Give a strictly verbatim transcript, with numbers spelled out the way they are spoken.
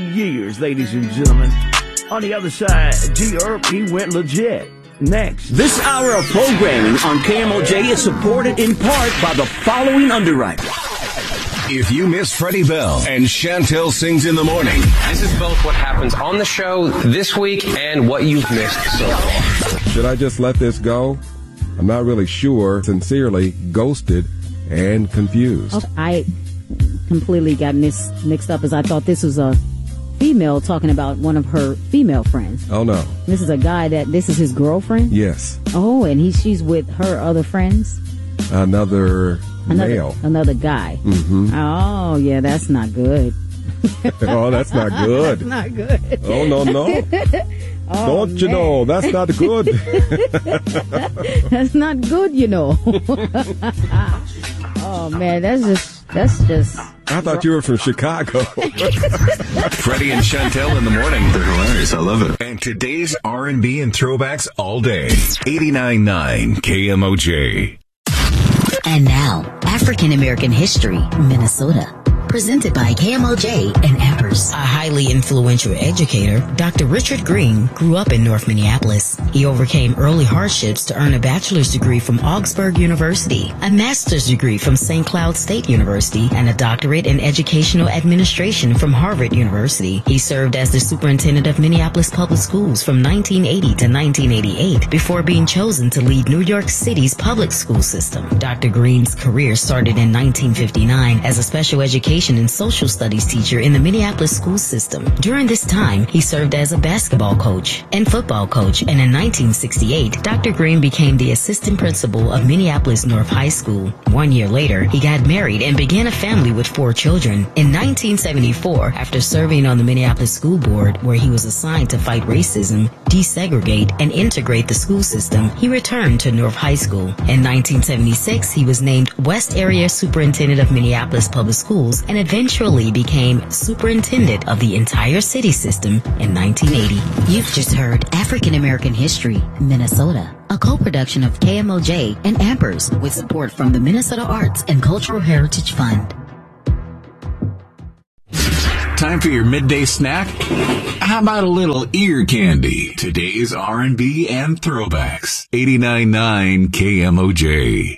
years, ladies and gentlemen. On the other side, G-Earp, he went legit. Next. This hour of programming on K M O J is supported in part by the following underwriters. If you miss Freddie Bell and Chantel Sings in the Morning. This is both what happens on the show this week and what you've missed so far. Should I just let this go? I'm not really sure. Sincerely, Ghosted and Confused. Okay, I completely got mis- mixed up as I thought this was a female talking about one of her female friends. Oh, no. This is a guy that, this is his girlfriend? Yes. Oh, and he she's with her other friends? Another, another male. Another guy. Mm-hmm. Oh, yeah, that's not good. Oh, that's not good. That's not good. Oh, no, no. Oh, Don't you man. know? That's not good. That's not good, you know. Oh, man, that's just, that's just. I thought you were from Chicago. Freddie and Chantel in the morning. They're hilarious. I love it. And today's R and B and throwbacks all day. eighty-nine point nine K M O J. And now, African American History, Minnesota. Presented by K M O J and Amper's. A highly influential educator, Doctor Richard Green grew up in North Minneapolis. He overcame early hardships to earn a bachelor's degree from Augsburg University, a master's degree from Saint Cloud State University, and a doctorate in educational administration from Harvard University. He served as the superintendent of Minneapolis Public Schools from nineteen eighty to nineteen eighty-eight before being chosen to lead New York City's public school system. Doctor Green's career started in nineteen fifty-nine as a special education and social studies teacher in the Minneapolis school system. During this time, he served as a basketball coach and football coach, and in nineteen sixty-eight, Doctor Green became the assistant principal of Minneapolis North High School. One year later, he got married and began a family with four children. In nineteen seventy-four, after serving on the Minneapolis School Board, where he was assigned to fight racism, desegregate, and integrate the school system, he returned to North High School. In nineteen seventy-six, he was named West Area Superintendent of Minneapolis Public Schools and eventually became superintendent of the entire city system in nineteen eighty. You've just heard African American History, Minnesota, a co-production of K M O J and Amper's with support from the Minnesota Arts and Cultural Heritage Fund. Time for your midday snack? How about a little ear candy? Today's R and B and throwbacks. eighty-nine point nine K M O J.